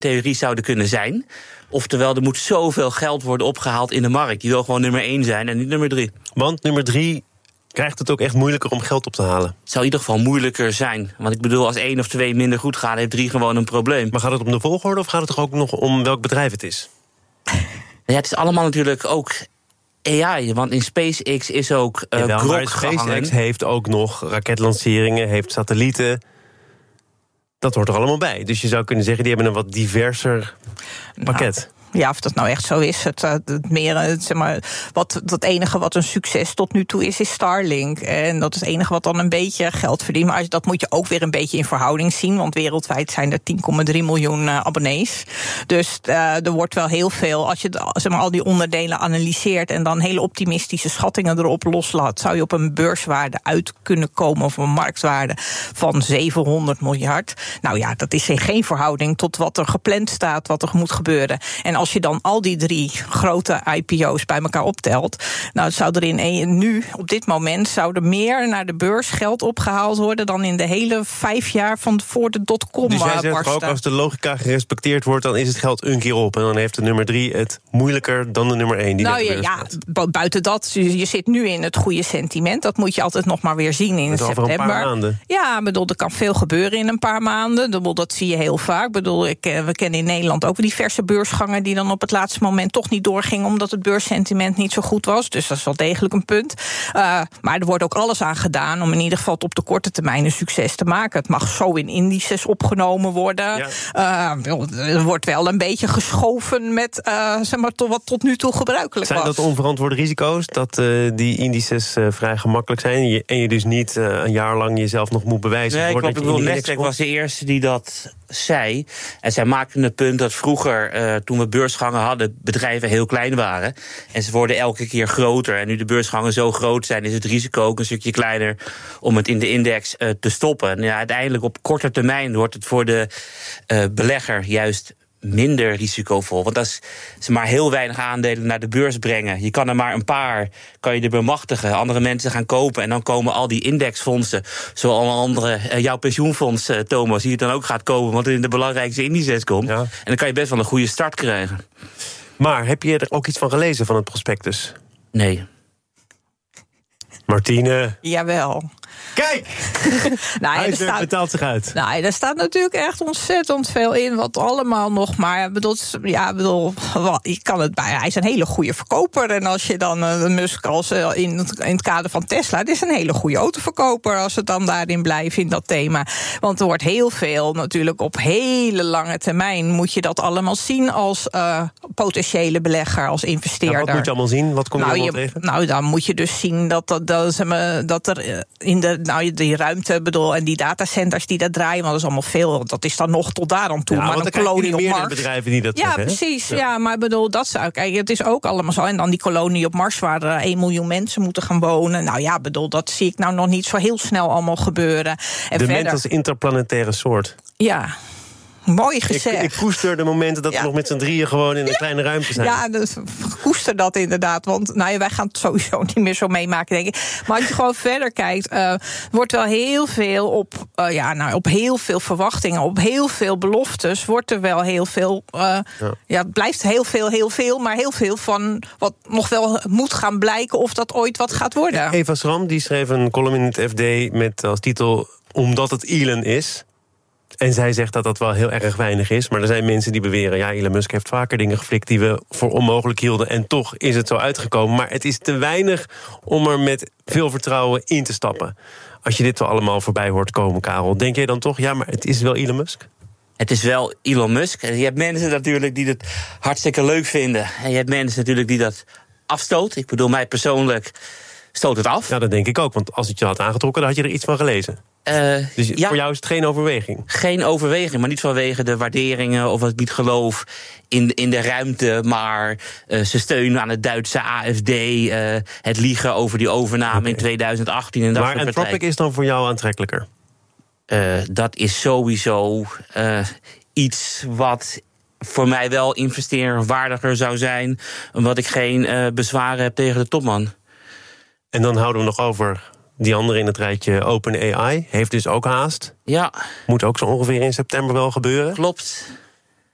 theorie zouden kunnen zijn. Oftewel, er moet zoveel geld worden opgehaald in de markt. Die wil gewoon nummer 1 zijn en niet nummer 3. Want nummer 3 krijgt het ook echt moeilijker om geld op te halen. Het zou in ieder geval moeilijker zijn. Want ik bedoel, als 1 of 2 minder goed gaan, heeft 3 gewoon een probleem. Maar gaat het om de volgorde of gaat het toch ook nog om welk bedrijf het is? Ja, het is allemaal natuurlijk ook AI. Want in SpaceX is ook Grok gehangen. SpaceX heeft ook nog raketlanceringen, heeft satellieten. Dat hoort er allemaal bij. Dus je zou kunnen zeggen, die hebben een wat diverser pakket. Ja, of dat nou echt zo is. Het enige wat een succes tot nu toe is Starlink. En dat is het enige wat dan een beetje geld verdient. Maar dat moet je ook weer een beetje in verhouding zien. Want wereldwijd zijn er 10,3 miljoen abonnees. Dus er wordt wel heel veel. Als je al die onderdelen analyseert en dan hele optimistische schattingen erop loslaat, zou je op een beurswaarde uit kunnen komen, of een marktwaarde van 700 miljard. Nou ja, dat is in geen verhouding tot wat er gepland staat, wat er moet gebeuren. En als je dan al die 3 grote IPO's bij elkaar optelt, nou, zou er nu, op dit moment, zou er meer naar de beurs geld opgehaald worden dan in de hele 5 jaar van voor de dotcom. Dus jij zegt ook, als de logica gerespecteerd wordt, dan is het geld een keer op. En dan heeft de nummer 3 het moeilijker dan de nummer 1. Buiten dat, je zit nu in het goede sentiment. Dat moet je altijd nog maar weer zien in september. Over een paar maanden. Ja, er kan veel gebeuren in een paar maanden. Dat zie je heel vaak. We kennen in Nederland ook diverse beursgangen die dan op het laatste moment toch niet doorgingen, omdat het beurssentiment niet zo goed was. Dus dat is wel degelijk een punt. Maar er wordt ook alles aan gedaan om in ieder geval op de korte termijn een succes te maken. Het mag zo in indices opgenomen worden. Ja. Er wordt wel een beetje geschoven met wat tot nu toe gebruikelijk was. Zijn dat onverantwoorde risico's? Dat die indices vrij gemakkelijk zijn en je dus niet een jaar lang jezelf nog moet bewijzen? Nee, klopt. Ik bedoel, Nasdaq was de eerste die dat zei. En zij maakten het punt dat vroeger, toen we beursgangen hadden, bedrijven heel klein waren. En ze worden elke keer groter. En nu de beursgangen zo groot zijn, is het risico ook een stukje kleiner om het in de index te stoppen. En ja, uiteindelijk op korte termijn wordt het voor de belegger juist minder risicovol. Want als ze maar heel weinig aandelen naar de beurs brengen, je kan er maar een paar, kan je er bemachtigen, andere mensen gaan kopen en dan komen al die indexfondsen, zoals alle andere, jouw pensioenfonds, Thomas, die het dan ook gaat kopen, want het in de belangrijkste indices komt. Ja. En dan kan je best wel een goede start krijgen. Maar heb je er ook iets van gelezen van het prospectus? Nee. Martine? Jawel. Kijk! Hij betaalt zich uit. Nou, daar staat natuurlijk echt ontzettend veel in, wat allemaal nog maar. Je kan het bij. Hij is een hele goede verkoper. En als je dan Musk in het kader van Tesla, het is een hele goede autoverkoper als het dan daarin blijft in dat thema. Want er wordt heel veel natuurlijk op hele lange termijn moet je dat allemaal zien als potentiële belegger, als investeerder. Ja, wat moet je allemaal zien? Wat kom je allemaal tegen? Nou, dan moet je dus zien dat er in die ruimte en die datacenters die daar draaien, want dat is allemaal veel. Dat is dan nog tot daar aan toe. Ja, maar een kolonie op Mars. Bedrijven die dat ja, zeggen, precies. Ja, maar dat zou. Kijk, het is ook allemaal zo. En dan die kolonie op Mars, waar 1 miljoen mensen moeten gaan wonen. Nou ja, dat zie ik nou nog niet zo heel snel allemaal gebeuren. En de mens als interplanetaire soort. Ja. Mooi gezegd. Ik koester de momenten dat we nog met z'n drieën gewoon in een kleine ruimte zijn. Ja, dus koester dat inderdaad. Want wij gaan het sowieso niet meer zo meemaken, denk ik. Maar als je gewoon verder kijkt, wordt wel heel veel op heel veel verwachtingen, op heel veel beloftes, wordt er wel heel veel. Het blijft heel veel, maar heel veel van wat nog wel moet gaan blijken of dat ooit wat gaat worden. Eva Schram die schreef een column in het FD met als titel Omdat het Elon is. En zij zegt dat dat wel heel erg weinig is. Maar er zijn mensen die beweren, ja, Elon Musk heeft vaker dingen geflikt die we voor onmogelijk hielden. En toch is het zo uitgekomen. Maar het is te weinig om er met veel vertrouwen in te stappen. Als je dit wel allemaal voorbij hoort komen, Karel, denk jij dan toch, ja, maar het is wel Elon Musk? Het is wel Elon Musk. Je hebt mensen natuurlijk die het hartstikke leuk vinden. En je hebt mensen natuurlijk die dat afstoot. Ik bedoel, mij persoonlijk stoot het af. Ja, dat denk ik ook. Want als het je had aangetrokken, dan had je er iets van gelezen. Dus voor jou is het geen overweging? Geen overweging, maar niet vanwege de waarderingen of het niet geloof in de ruimte. Maar ze steunen aan het Duitse AfD, het liegen over die overname in 2018. En dat maar Anthropic is dan voor jou aantrekkelijker? Dat is sowieso iets wat voor mij wel investeerwaardiger zou zijn, omdat ik geen bezwaren heb tegen de topman. En dan houden we nog over die andere in het rijtje, OpenAI, heeft dus ook haast. Ja. Moet ook zo ongeveer in september wel gebeuren. Klopt.